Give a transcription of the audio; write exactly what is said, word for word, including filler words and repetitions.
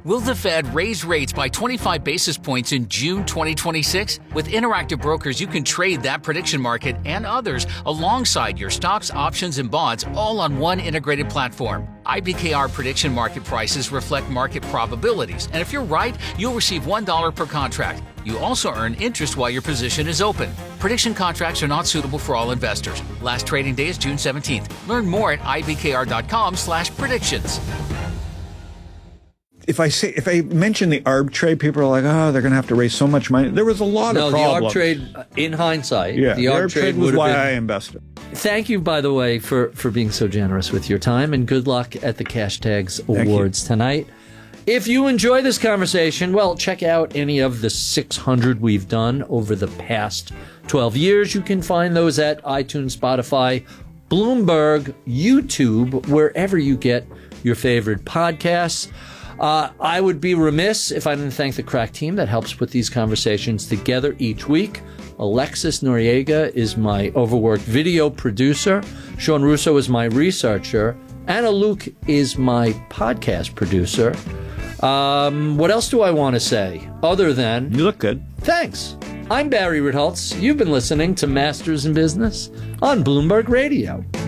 Will the Fed raise rates by twenty-five basis points in June twenty twenty-six? With Interactive Brokers, you can trade that prediction market and others alongside your stocks, options, and bonds all on one integrated platform. I B K R prediction market prices reflect market probabilities, and if you're right, you'll receive one dollar per contract. You also earn interest while your position is open. Prediction contracts are not suitable for all investors. Last trading day is June seventeenth. Learn more at I B K R dot com slash predictions. If I say if I mention the arb trade, people are like, "Oh, they're going to have to raise so much money." There was a lot no, of problems. No, the arb trade, in hindsight, yeah, the, the arb, arb trade, trade was would why been... I invested. Thank you, by the way, for, for being so generous with your time, and good luck at the Cash Tags Awards tonight. If you enjoy this conversation, well, check out any of the six hundred we've done over the past twelve years. You can find those at iTunes, Spotify, Bloomberg, YouTube, wherever you get your favorite podcasts. Uh, I would be remiss if I didn't thank the crack team that helps put these conversations together each week. Alexis Noriega is my overworked video producer. Sean Russo is my researcher. Anna Luke is my podcast producer. Um, what else do I want to say other than... You look good. Thanks. I'm Barry Ritholtz. You've been listening to Masters in Business on Bloomberg Radio.